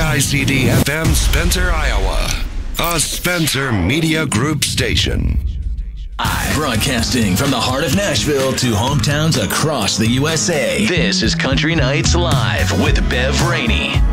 KICD FM Spencer, Iowa. A Spencer Media Group station. Broadcasting from the heart of Nashville to hometowns across the USA. This is Country Nights Live with Bev Rainey.